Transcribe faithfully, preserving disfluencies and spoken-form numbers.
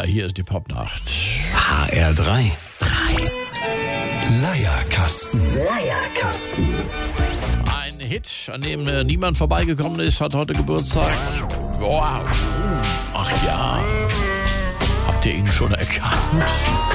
hier ist die Popnacht. H R drei. drei. Leierkasten. Leierkasten. Ein Hit, an dem äh, niemand vorbeigekommen ist, hat heute Geburtstag. Wow. Ach ja. Habt ihr ihn schon erkannt?